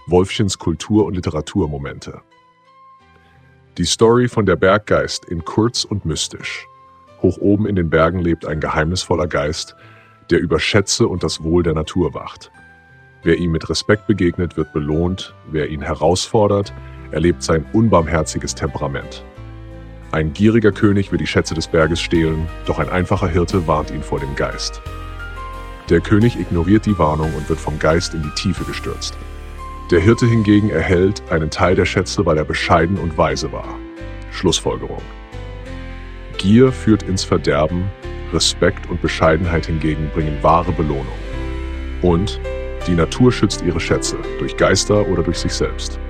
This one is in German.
Wolfchens Kultur- und Literaturmomente. Die Story von der Berggeist in kurz und mystisch. Hoch oben in den Bergen lebt ein geheimnisvoller Geist, der über Schätze und das Wohl der Natur wacht. Wer ihm mit Respekt begegnet, wird belohnt, wer ihn herausfordert, erlebt sein unbarmherziges Temperament. Ein gieriger König will die Schätze des Berges stehlen, doch ein einfacher Hirte warnt ihn vor dem Geist. Der König ignoriert die Warnung und wird vom Geist in die Tiefe gestürzt. Der Hirte hingegen erhält einen Teil der Schätze, weil er bescheiden und weise war. Schlussfolgerung: Gier führt ins Verderben, Respekt und Bescheidenheit hingegen bringen wahre Belohnung. Und die Natur schützt ihre Schätze, durch Geister oder durch sich selbst.